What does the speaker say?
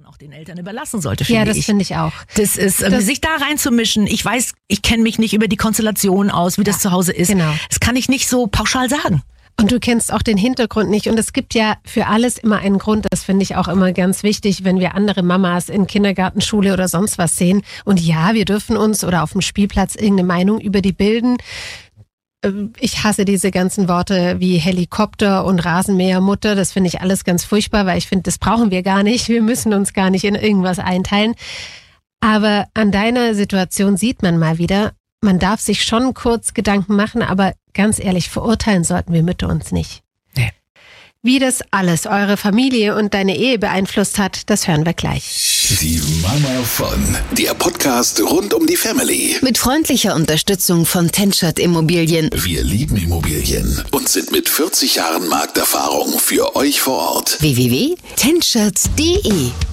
man auch den Eltern überlassen sollte, finde ich. Ja, das finde ich auch. Das ist, sich da reinzumischen. Ich weiß, ich kenne mich nicht über die Konstellation aus, wie das zu Hause ist. Genau. Das kann ich nicht so pauschal sagen. Und du kennst auch den Hintergrund nicht. Und es gibt ja für alles immer einen Grund. Das finde ich auch immer ganz wichtig, wenn wir andere Mamas in Kindergarten, Schule oder sonst was sehen. Und ja, wir dürfen uns oder auf dem Spielplatz irgendeine Meinung über die bilden. Ich hasse diese ganzen Worte wie Helikopter und Rasenmähermutter. Das finde ich alles ganz furchtbar, weil ich finde, das brauchen wir gar nicht. Wir müssen uns gar nicht in irgendwas einteilen. Aber an deiner Situation sieht man mal wieder, man darf sich schon kurz Gedanken machen, aber ganz ehrlich, verurteilen sollten wir Mütter uns nicht. Nee. Wie das alles eure Familie und deine Ehe beeinflusst hat, das hören wir gleich. Die Mama von, der Podcast rund um die Family. Mit freundlicher Unterstützung von Tenschert Immobilien. Wir lieben Immobilien und sind mit 40 Jahren Markterfahrung für euch vor Ort. www.tenschert.de